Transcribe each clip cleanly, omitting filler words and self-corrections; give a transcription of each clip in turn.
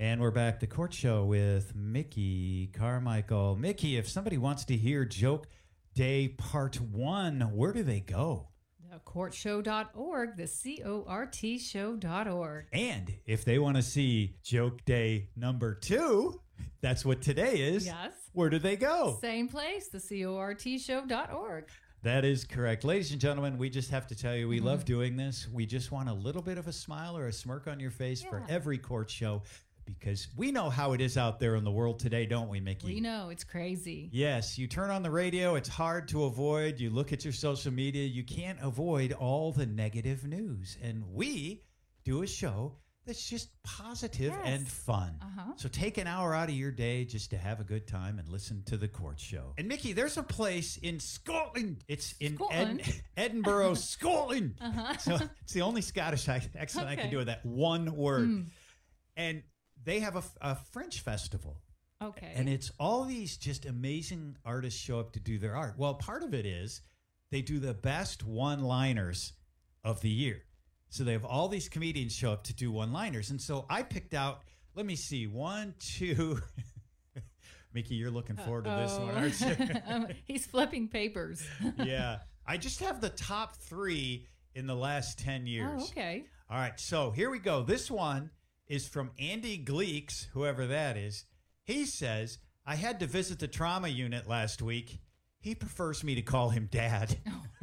And we're back, The Court Show with Mickey Carmichael. Mickey, if somebody wants to hear Joke Day Part 1, where do they go? Thecourtshow.org, the CORT show.org. And if they want to see Joke Day number 2, that's what today is. Yes. Where do they go? Same place, the CORT show.org. That is correct. Ladies and gentlemen, we just have to tell you, we love doing this. We just want a little bit of a smile or a smirk on your face for every court show, because we know how it is out there in the world today, don't we, Mickey? We know, it's crazy. Yes, you turn on the radio, it's hard to avoid. You look at your social media, you can't avoid all the negative news. And we do a show that's just positive and fun. So take an hour out of your day just to have a good time and listen to The Court Show. And Mickey, there's a place in Scotland. It's in Edinburgh, Scotland. So it's the only Scottish accent I can do with that one word. And they have a French festival. Okay. And it's all these just amazing artists show up to do their art. Well, part of it is they do the best one-liners of the year. So they have all these comedians show up to do one-liners. And so I picked out, let me see, 1, 2. Mickey, you're looking forward to this one, aren't you? He's flipping papers. Yeah. I just have the top 3 in the last 10 years. Oh, okay. All right. So here we go. This one is from Andy Gleeks, whoever that is. He says, I had to visit the trauma unit last week. He prefers me to call him Dad.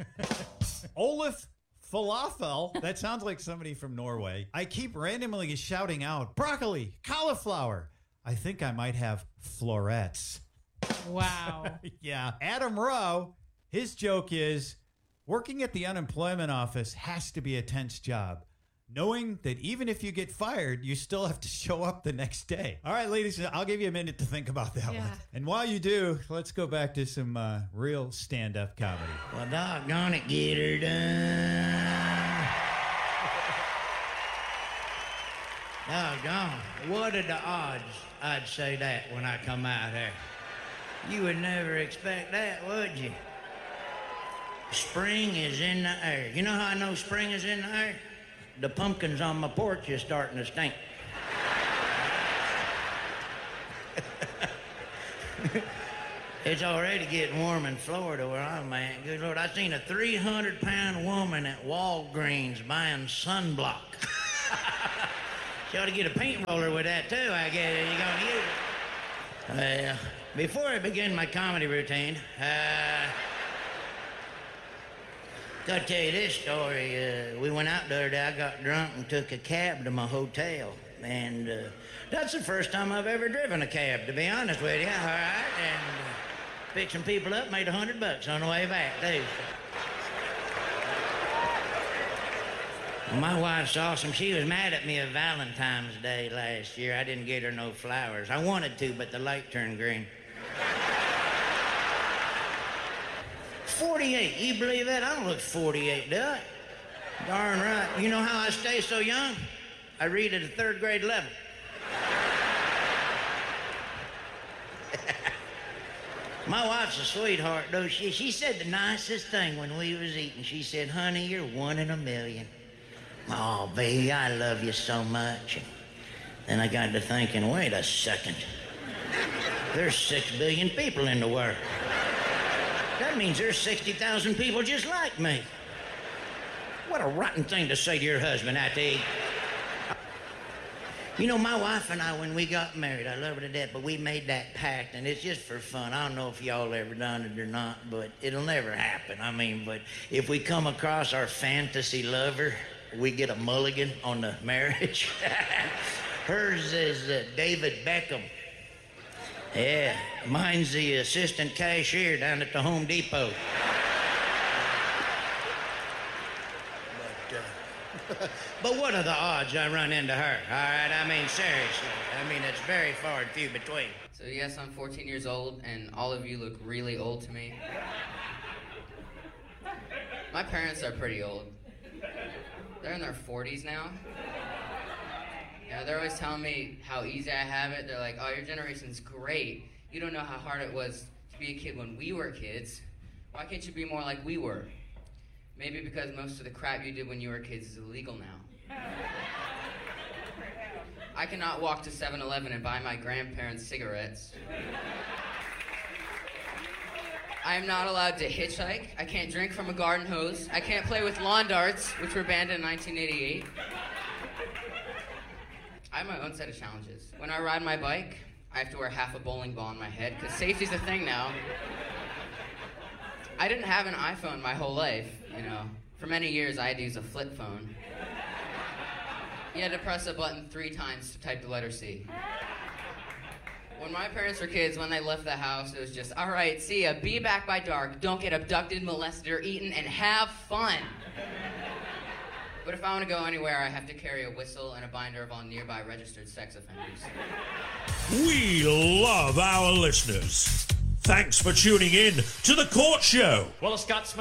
Olaf Falafel, that sounds like somebody from Norway. I keep randomly shouting out, broccoli, cauliflower. I think I might have florets. Wow. Yeah. Adam Rowe, his joke is, working at the unemployment office has to be a tense job, knowing that even if you get fired, you still have to show up the next day. All right, ladies, I'll give you a minute to think about that one. And while you do, let's go back to some real stand-up comedy. Well, doggone it, get her done. Doggone. What are the odds I'd say that when I come out here? You would never expect that, would you? Spring is in the air. You know how I know spring is in the air? The pumpkins on my porch is starting to stink. It's already getting warm in Florida where I'm at. Good Lord, I seen a 300-pound woman at Walgreens buying sunblock. She ought to get a paint roller with that, too, I guess. You're going to use it. Well, before I begin my comedy routine, gotta tell you this story. We went out the other day. I got drunk and took a cab to my hotel. And that's the first time I've ever driven a cab, to be honest with you. All right? And picked some people up, made $100 on the way back, too. Well, my wife's awesome. She was mad at me of Valentine's Day last year. I didn't get her no flowers. I wanted to, but the light turned green. 48. You believe that? I don't look 48, do I? Darn right. You know how I stay so young? I read at a 3rd grade level. My wife's a sweetheart, though. She said the nicest thing when we was eating. She said, honey, you're 1 in a million. Oh, baby, I love you so much. Then I got to thinking, wait a second. There's 6 billion people in the world. That means there's 60,000 people just like me. What a rotten thing to say to your husband after he... You know, my wife and I, when we got married, I love her to death, but we made that pact, and it's just for fun. I don't know if y'all ever done it or not, but it'll never happen. I mean, but if we come across our fantasy lover, we get a mulligan on the marriage. Hers is David Beckham. Yeah, mine's the assistant cashier down at the Home Depot. But what are the odds I run into her? All right, I mean, seriously. I mean, it's very far and few between. So yes, I'm 14 years old, and all of you look really old to me. My parents are pretty old. They're in their 40s now. Yeah, they're always telling me how easy I have it. They're like, oh, your generation's great. You don't know how hard it was to be a kid when we were kids. Why can't you be more like we were? Maybe because most of the crap you did when you were kids is illegal now. I cannot walk to 7-Eleven and buy my grandparents cigarettes. I am not allowed to hitchhike. I can't drink from a garden hose. I can't play with lawn darts, which were banned in 1988. I have my own set of challenges. When I ride my bike, I have to wear half a bowling ball on my head, because safety's a thing now. I didn't have an iPhone my whole life, you know. For many years, I had to use a flip phone. You had to press a button 3 times to type the letter C. When my parents were kids, when they left the house, it was just, all right, see ya, be back by dark, don't get abducted, molested, or eaten, and have fun. But if I want to go anywhere, I have to carry a whistle and a binder of all nearby registered sex offenders. We love our listeners. Thanks for tuning in to The Court Show. Well, a Scotsman